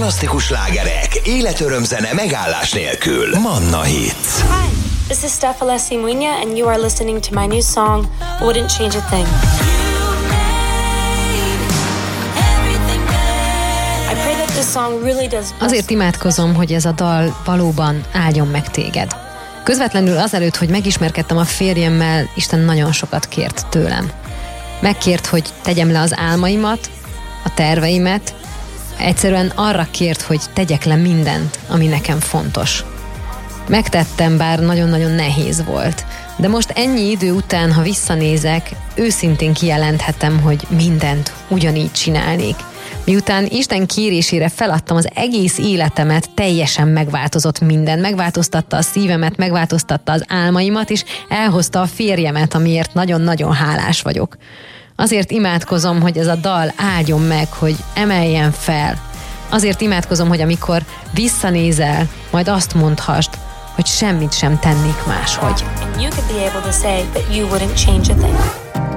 Fantasztikus slágerek, életörömzene megállás nélkül. Manna Hits. Hi, this is Steph Alessi Munya, and you are listening to my new song, Wouldn't Change a Thing. I pray that this song really does. Azért imádkozom, hogy ez a dal valóban áldjon meg téged. Közvetlenül azelőtt, hogy megismerkedtem a férjemmel, Isten nagyon sokat kért tőlem. Megkért, hogy tegyem le az álmaimat, a terveimet, egyszerűen arra kért, hogy tegyek le mindent, ami nekem fontos. Megtettem, bár nagyon-nagyon nehéz volt. De most ennyi idő után, ha visszanézek, őszintén kijelenthetem, hogy mindent ugyanígy csinálnék. Miután Isten kérésére feladtam az egész életemet, teljesen megváltozott minden. Megváltoztatta a szívemet, megváltoztatta az álmaimat, és elhozta a férjemet, amiért nagyon-nagyon hálás vagyok. Azért imádkozom, hogy ez a dal áldjon meg, hogy emeljen fel. Azért imádkozom, hogy amikor visszanézel, majd azt mondhassd, hogy semmit sem tennék máshogy. And you could be able to say that you wouldn't change a thing.